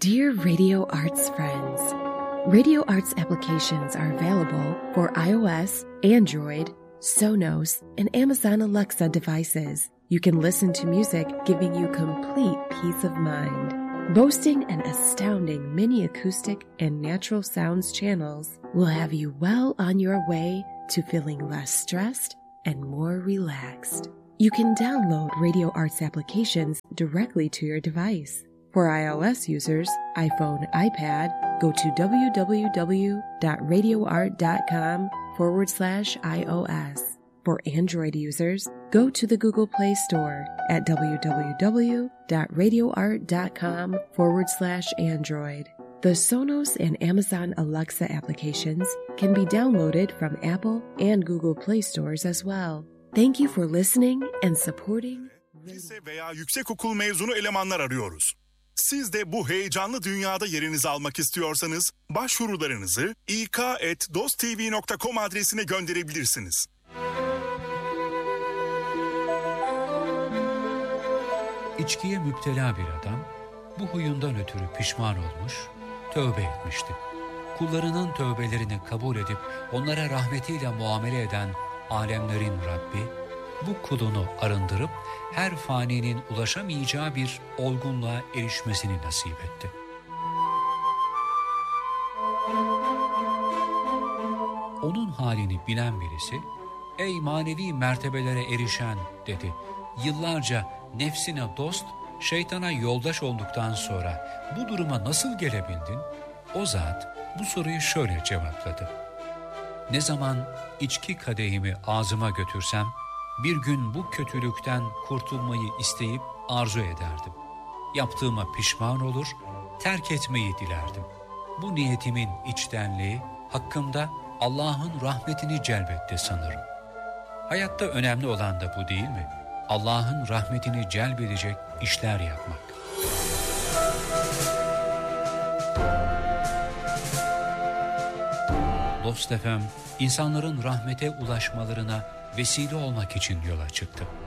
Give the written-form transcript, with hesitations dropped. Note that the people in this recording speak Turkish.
Dear Radio Arts friends, Radio Arts applications are available for iOS, Android, Sonos, and Amazon Alexa devices. You can listen to music giving you complete peace of mind. Boasting an astounding mini acoustic and natural sounds channels will have you well on your way to feeling less stressed and more relaxed. You can download Radio Arts applications directly to your device. For iOS users, iPhone, iPad, go to www.radioart.com/iOS. For Android users, go to the Google Play Store at www.radioart.com/Android. The Sonos and Amazon Alexa applications can be downloaded from Apple and Google Play Stores as well. Thank you for listening and supporting. Lise veya yüksekokul mezunu elemanlar arıyoruz. Siz de bu heyecanlı dünyada yerinizi almak istiyorsanız başvurularınızı ik@dosttv.com adresine gönderebilirsiniz. İçkiye müptela bir adam bu huyundan ötürü pişman olmuş, tövbe etmişti. Kullarının tövbelerini kabul edip onlara rahmetiyle muamele eden alemlerin Rabbi, bu kulunu arındırıp her faninin ulaşamayacağı bir olgunluğa erişmesini nasip etti. Onun halini bilen birisi, "Ey manevi mertebelere erişen," dedi. "Yıllarca nefsine dost, şeytana yoldaş olduktan sonra bu duruma nasıl gelebildin?" O zat bu soruyu şöyle cevapladı. "Ne zaman içki kadehimi ağzıma götürsem, bir gün bu kötülükten kurtulmayı isteyip arzu ederdim. Yaptığıma pişman olur, terk etmeyi dilerdim. Bu niyetimin içtenliği hakkımda Allah'ın rahmetini celbetti sanırım." Hayatta önemli olan da bu değil mi? Allah'ın rahmetini celbedecek işler yapmak. Dost FM, insanların rahmete ulaşmalarına vesile olmak için yola çıktı.